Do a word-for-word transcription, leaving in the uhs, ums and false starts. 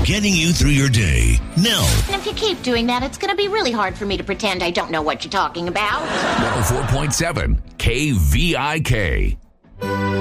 getting you through your day. Now, And if you keep doing that, it's going to be really hard for me to pretend I don't know what you're talking about. one oh four point seven K V I K.